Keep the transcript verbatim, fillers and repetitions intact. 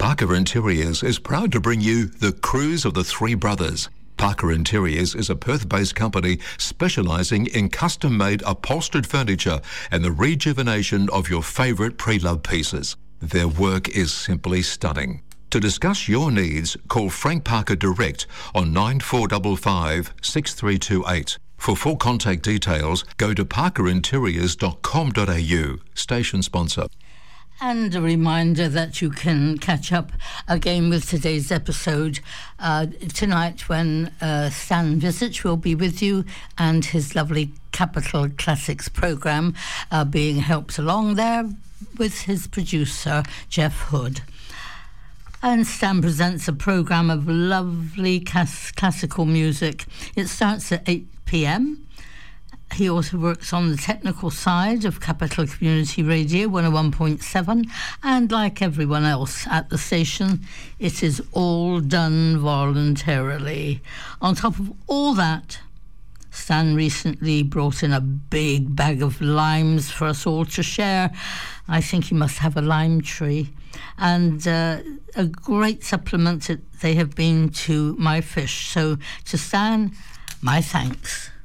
Parker Interiors is proud to bring you The Cruise of the Three Brothers. Parker Interiors is a Perth-based company specialising in custom-made upholstered furniture and the rejuvenation of your favourite pre-loved pieces. Their work is simply stunning. To discuss your needs, call Frank Parker direct on nine four five five, six three two eight. For full contact details, go to parker interiors dot com dot a u. Station sponsor. And a reminder that you can catch up again with today's episode uh, tonight when uh, Stan Visich will be with you and his lovely Capital Classics programme uh, being helped along there with his producer, Jeff Hood. And Stan presents a programme of lovely cas- classical music. It starts at eight p.m. He also works on the technical side of Capital Community Radio one oh one point seven, and like everyone else at the station, it is all done voluntarily. On top of all that, Stan recently brought in a big bag of limes for us all to share. I think he must have a lime tree. And uh, a great supplement that they have been to my fish. So to Stan, my thanks.